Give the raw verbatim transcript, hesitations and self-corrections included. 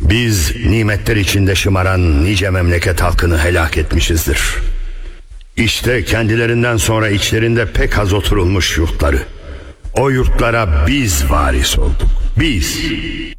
Biz nimetler içinde şımaran nice memleket halkını helak etmişizdir. İşte kendilerinden sonra içlerinde pek az oturulmuş yurtları. O yurtlara biz varis olduk. Biz.